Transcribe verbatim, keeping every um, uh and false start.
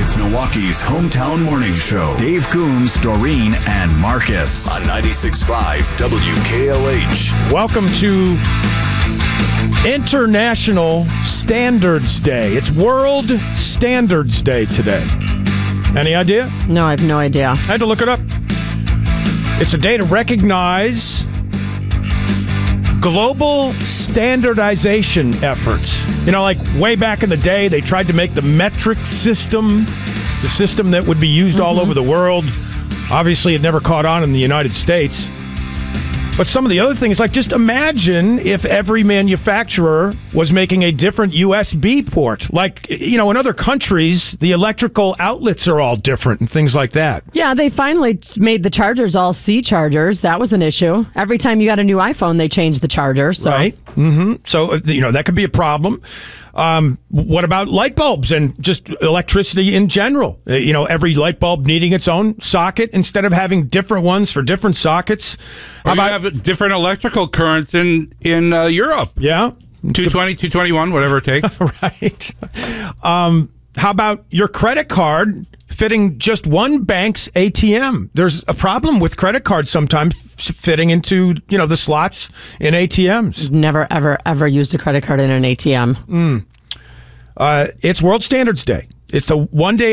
It's Milwaukee's hometown morning show. Dave Coombs, Doreen, and Marcus on ninety-six point five W K L H. Welcome to International Standards Day. It's World Standards Day today. Any idea? No, I have no idea. I had to look it up. It's a day to recognize global standardization efforts. You know, like way back in the day, they tried to make the metric system, the system that would be used mm-hmm. all over the world. Obviously, it never caught on in the United States. But some of the other things, like just imagine if every manufacturer was making a different U S B port. Like, you know, in other countries, the electrical outlets are all different and things like that. Yeah, they finally made the chargers all C chargers. That was an issue. Every time you got a new iPhone, they changed the charger. So. Right. Mm-hmm. So, you know, that could be a problem. Um, what about light bulbs and just electricity in general? Uh, you know, every light bulb needing its own socket instead of having different ones for different sockets. How How about about, you have different electrical currents in in uh, Europe? yeah. two twenty, two twenty-one, whatever it takes. Right. Um, how about your credit card fitting just one bank's A T M? There's a problem with credit cards sometimes fitting into, you know, the slots in A T Ms. Never, ever, ever used a credit card in an A T M. Mm. Uh, it's World Standards Day. It's a one-day